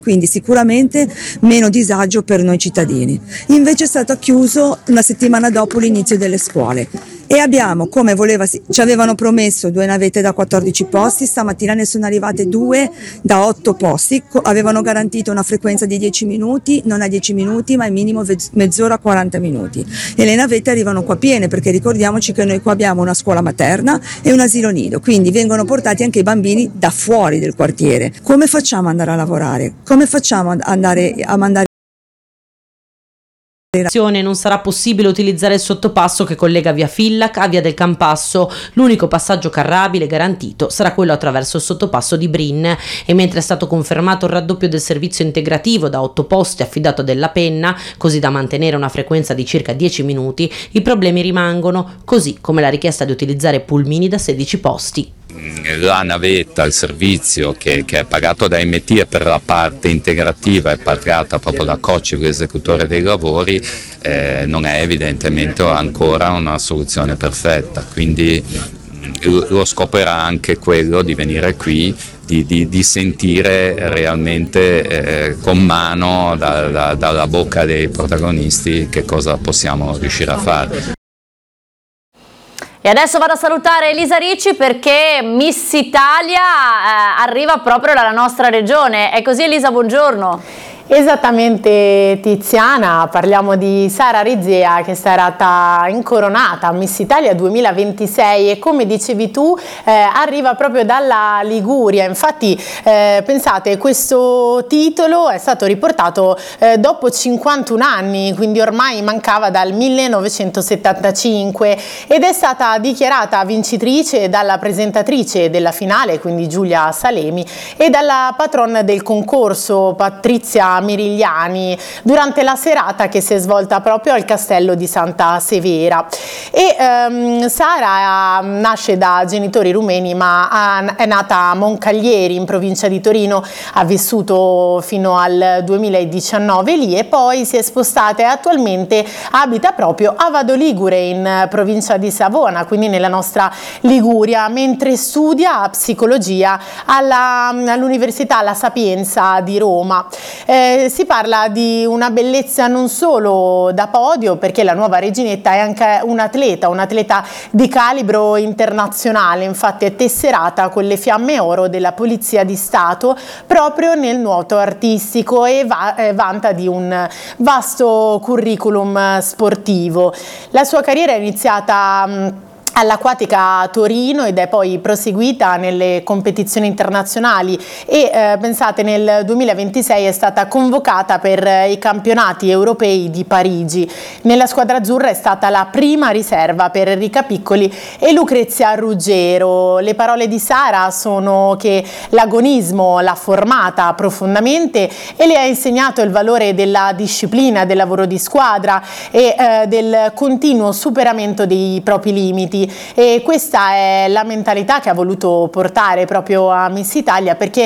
quindi sicuramente meno disagio per noi cittadini. Invece è stato chiuso una settimana dopo l'inizio delle scuole e abbiamo, come ci avevano promesso 2 navette da 14 posti, stamattina ne sono arrivate 2 da 8 posti, avevano garantito una frequenza di 10 minuti, non a 10 minuti ma al minimo mezz'ora 40 minuti, e le navette arrivano qua piene, perché ricordiamoci che noi qua abbiamo una scuola materna e un asilo nido, quindi vengono portati anche i bambini da fuori del quartiere. Come facciamo ad andare a lavorare? Come facciamo ad andare a mandare? Non sarà possibile utilizzare il sottopasso che collega via Fillac a via del Campasso. L'unico passaggio carrabile garantito sarà quello attraverso il sottopasso di Brin, e mentre è stato confermato il raddoppio del servizio integrativo da 8 posti affidato a Della Penna, così da mantenere una frequenza di circa 10 minuti, i problemi rimangono, così come la richiesta di utilizzare pulmini da 16 posti. La navetta, il servizio che è pagato da MT e per la parte integrativa è pagata proprio da Cocci, l'esecutore dei lavori, non è evidentemente ancora una soluzione perfetta, quindi lo scopo era anche quello di venire qui, di sentire realmente con mano dalla bocca dei protagonisti che cosa possiamo riuscire a fare. E adesso vado a salutare Elisa Ricci, perché Miss Italia arriva proprio dalla nostra regione. È così, Elisa? Buongiorno. Esattamente, Tiziana, parliamo di Sara Rizea, che sarà stata incoronata Miss Italia 2026 e, come dicevi tu, arriva proprio dalla Liguria. Infatti pensate, questo titolo è stato riportato dopo 51 anni, quindi ormai mancava dal 1975, ed è stata dichiarata vincitrice dalla presentatrice della finale, quindi Giulia Salemi, e dalla patron del concorso, Patrizia Mirigliani, durante la serata che si è svolta proprio al castello di Santa Severa. E Sara nasce da genitori rumeni, ma è nata a Moncaglieri, in provincia di Torino, ha vissuto fino al 2019 lì e poi si è spostata, e attualmente abita proprio a Vado Ligure, in provincia di Savona, quindi nella nostra Liguria, mentre studia psicologia all'Università La Sapienza di Roma. Si parla di una bellezza non solo da podio, perché la nuova reginetta è anche un atleta di calibro internazionale, infatti è tesserata con le fiamme oro della Polizia di Stato proprio nel nuoto artistico, e vanta di un vasto curriculum sportivo. La sua carriera è iniziata all'Acquatica Torino ed è poi proseguita nelle competizioni internazionali, e pensate, nel 2026 è stata convocata per i campionati europei di Parigi. Nella squadra azzurra è stata la prima riserva per Enrica Piccoli e Lucrezia Ruggero. Le parole di Sara sono che l'agonismo l'ha formata profondamente e le ha insegnato il valore della disciplina, del lavoro di squadra e del continuo superamento dei propri limiti. E questa è la mentalità che ha voluto portare proprio a Miss Italia, perché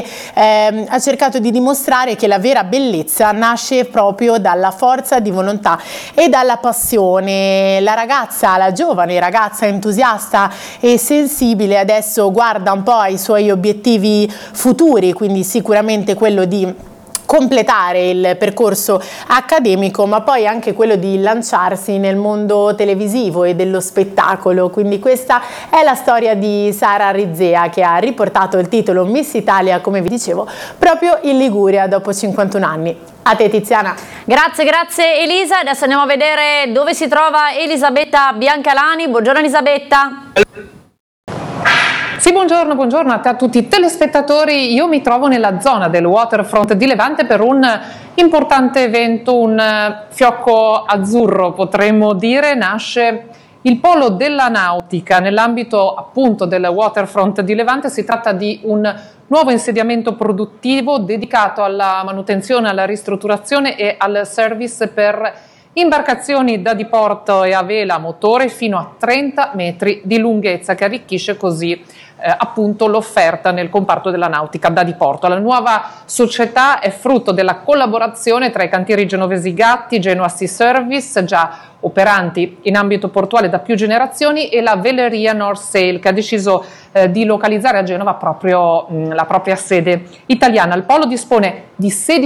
ha cercato di dimostrare che la vera bellezza nasce proprio dalla forza di volontà e dalla passione. La giovane ragazza entusiasta e sensibile adesso guarda un po' ai suoi obiettivi futuri, quindi sicuramente quello di completare il percorso accademico, ma poi anche quello di lanciarsi nel mondo televisivo e dello spettacolo. Quindi questa è la storia di Sara Rizea, che ha riportato il titolo Miss Italia, come vi dicevo, proprio in Liguria dopo 51 anni. A te, Tiziana. Grazie Elisa. Adesso andiamo a vedere dove si trova Elisabetta Biancalani. Buongiorno Elisabetta. Sì, buongiorno a te, a tutti i telespettatori. Io mi trovo nella zona del Waterfront di Levante per un importante evento, un fiocco azzurro potremmo dire. Nasce il polo della nautica nell'ambito appunto del Waterfront di Levante. Si tratta di un nuovo insediamento produttivo dedicato alla manutenzione, alla ristrutturazione e al service per imbarcazioni da diporto e a vela a motore fino a 30 metri di lunghezza, che arricchisce così appunto l'offerta nel comparto della nautica da diporto. La nuova società è frutto della collaborazione tra i cantieri genovesi Gatti, Genoa Sea Service, già operanti in ambito portuale da più generazioni, e la veleria North Sail, che ha deciso di localizzare a Genova proprio la propria sede italiana. Il polo dispone di 16